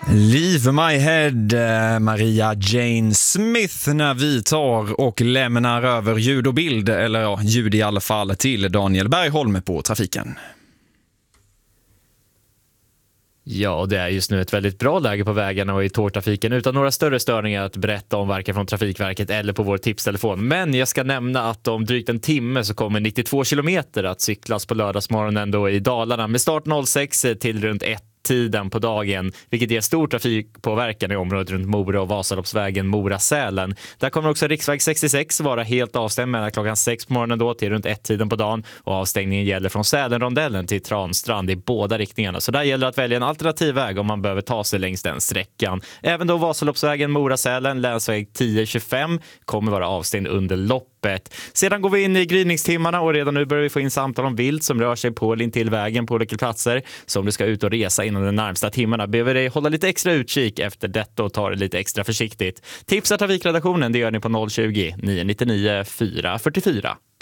Leave My Head, Maria Jane Smith, när vi tar och lämnar över ljud och bild, eller ja, ljud i alla fall, till Daniel Bergholm på trafiken. Ja, och det är just nu ett väldigt bra läge på vägarna och i tågtrafiken utan några större störningar att berätta om, varken från Trafikverket eller på vår tipstelefon. Men jag ska nämna att om drygt en timme så kommer 92 kilometer att cyklas på lördagsmorgonen då i Dalarna med start 06 till runt 1 tiden på dagen, vilket ger stor trafikpåverkan i området runt Mora och Vasaloppsvägen Mora-Sälen. Där kommer också riksväg 66 vara helt avstängd mellan klockan 6 på morgonen då till runt 1 tiden på dagen, och avstängningen gäller från Sälenrondellen till Transtrand i båda riktningarna. Så där gäller att välja en alternativ väg om man behöver ta sig längs den sträckan. Även då Vasaloppsvägen Mora-Sälen, länsväg 1025, kommer vara avstängd under loppet. Sedan går vi in i gryningstimmarna och redan nu börjar vi få in samtal om vilt som rör sig på eller intill vägen på olika platser. Så om du ska ut och resa inom de närmsta timmarna behöver dig hålla lite extra utkik efter detta och ta det lite extra försiktigt. Tipsa trafikredaktionen, det gör ni på 020 999 444.